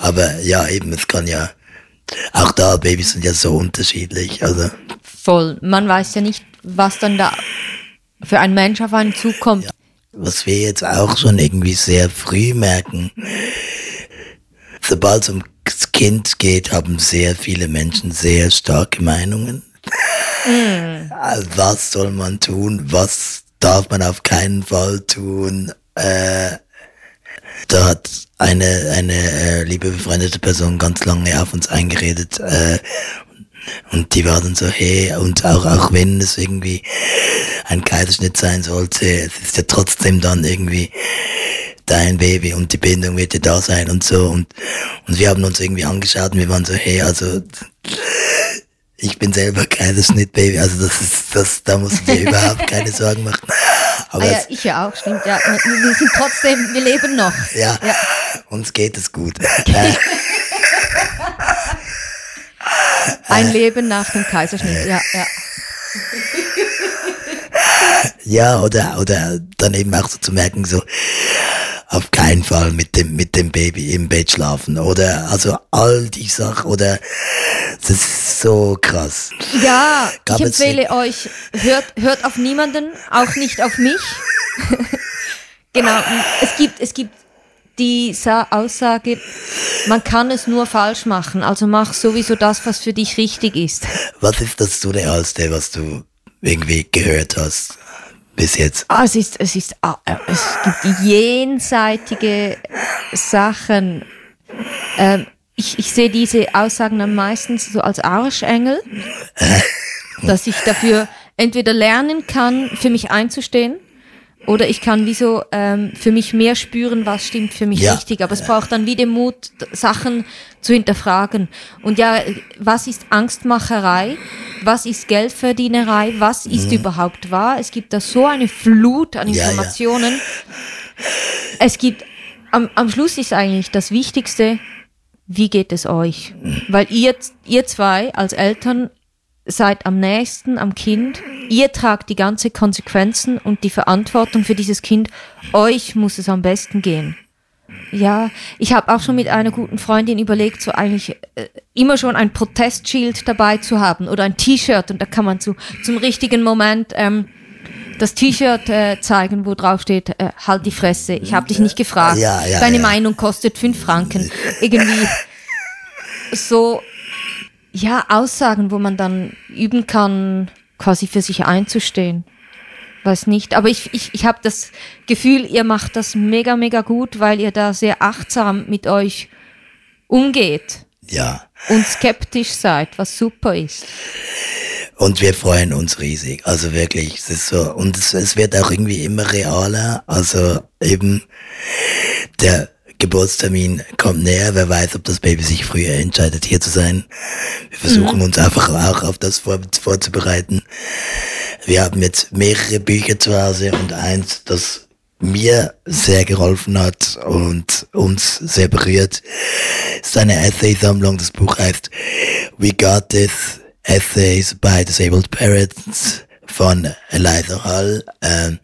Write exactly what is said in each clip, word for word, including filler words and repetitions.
Aber ja, eben, es kann ja, auch da, Babys sind ja so unterschiedlich. Also. Voll. Man weiß ja nicht, was dann da für ein Mensch auf einen zukommt. Ja. Was wir jetzt auch schon irgendwie sehr früh merken, sobald es ums Kind geht, haben sehr viele Menschen sehr starke Meinungen. Mm. Was soll man tun? Was darf man auf keinen Fall tun? Äh, da hat eine, eine äh, liebe befreundete Person ganz lange auf uns eingeredet. Äh, und die war dann so, hey, und auch, auch wenn es irgendwie ein Kaiserschnitt sein sollte, es ist ja trotzdem dann irgendwie dein Baby und die Bindung wird ja da sein und so. Und, und wir haben uns irgendwie angeschaut und wir waren so, hey, also ich bin selber Kaiserschnitt-Baby, also das ist, das, da musst du dir überhaupt keine Sorgen machen. Aber ah ja, ich ja auch, stimmt, ja. Wir sind trotzdem, wir leben noch. Ja, ja. Uns geht es gut. Ein Leben nach dem Kaiserschnitt, ja, ja. Ja, oder, oder dann eben auch so zu merken, so, auf keinen Fall mit dem, mit dem Baby im Bett schlafen, oder, also all die Sachen, oder, das ist so krass. Ja, Gab ich empfehle euch, hört, hört auf niemanden, auch nicht auf mich. Genau, es gibt, es gibt die Sa- Aussage, man kann es nur falsch machen, also mach sowieso das, was für dich richtig ist. Was ist das Surrealste, was du irgendwie gehört hast bis jetzt? Ah, es ist, es ist, ah, es gibt jenseitige Sachen. Ähm, ich, ich sehe diese Aussagen dann meistens so als Arschengel, dass ich dafür entweder lernen kann, für mich einzustehen, oder ich kann wie so ähm, für mich mehr spüren, was stimmt für mich ja. richtig. Aber es braucht dann wie den Mut, Sachen zu hinterfragen. Und ja, was ist Angstmacherei? Was ist Geldverdienerei? Was ist mhm. überhaupt wahr? Es gibt da so eine Flut an Informationen. Ja, ja. Es gibt, am, am Schluss ist eigentlich das Wichtigste, wie geht es euch? Mhm. Weil ihr, ihr zwei als Eltern seid am nächsten am Kind, ihr tragt die ganze Konsequenzen und die Verantwortung für dieses Kind, euch muss es am besten gehen. Ja, ich habe auch schon mit einer guten Freundin überlegt, so eigentlich äh, immer schon ein Protestschild dabei zu haben oder ein T-Shirt, und da kann man zu, zum richtigen Moment ähm, das T-Shirt äh, zeigen, wo drauf steht, äh, halt die Fresse, ich habe dich nicht gefragt, ja, ja, deine ja. Meinung kostet fünf Franken. Irgendwie so, ja, Aussagen, wo man dann üben kann, quasi für sich einzustehen. Weiß nicht, aber ich, ich, ich habe das Gefühl, ihr macht das mega, mega gut, weil ihr da sehr achtsam mit euch umgeht. Ja. Und skeptisch seid, was super ist. Und wir freuen uns riesig, also wirklich, es ist so, und es, es wird auch irgendwie immer realer, also eben der Geburtstermin kommt näher, wer weiß, ob das Baby sich früher entscheidet, hier zu sein. Wir versuchen mhm. uns einfach auch auf das vor, vorzubereiten. Wir haben jetzt mehrere Bücher zu Hause und eins, das mir sehr geholfen hat und uns sehr berührt, ist eine Essay-Sammlung. Das Buch heißt We Got This, Essays by Disabled Parents von Eliza Hall. Ähm,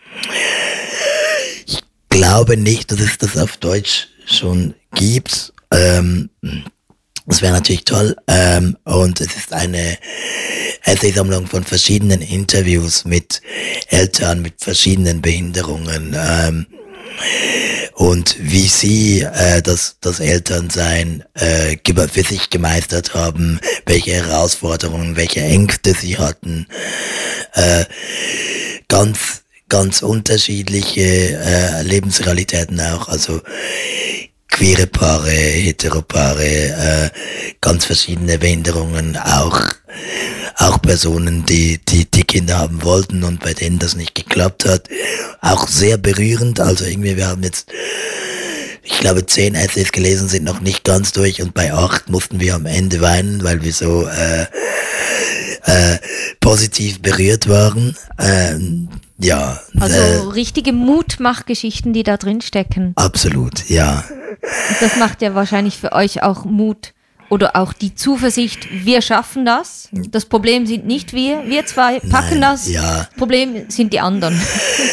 Ich glaube nicht, dass es das auf Deutsch schon gibt. Ähm, das wäre natürlich toll. Ähm, und es ist eine Essaysammlung von verschiedenen Interviews mit Eltern mit verschiedenen Behinderungen. Ähm, und wie sie äh, das, das Elternsein äh, für sich gemeistert haben, welche Herausforderungen, welche Ängste sie hatten. Äh, ganz ganz unterschiedliche äh, Lebensrealitäten auch, also queere Paare, Heteropaare, äh, ganz verschiedene Behinderungen, auch auch Personen, die die die Kinder haben wollten und bei denen das nicht geklappt hat, auch sehr berührend. Also irgendwie, wir haben jetzt, ich glaube, zehn Essays gelesen, sind noch nicht ganz durch, und bei acht mussten wir am Ende weinen, weil wir so äh, äh, positiv berührt waren. Ähm, Ja. Also äh, richtige Mutmachgeschichten, die da drin stecken. Absolut, ja. Und das macht ja wahrscheinlich für euch auch Mut oder auch die Zuversicht, wir schaffen das. Das Problem sind nicht wir, wir zwei packen Nein, das. Ja. Problem sind die anderen.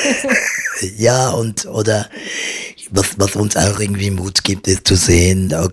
Ja, und oder was, was uns auch irgendwie Mut gibt, ist zu sehen,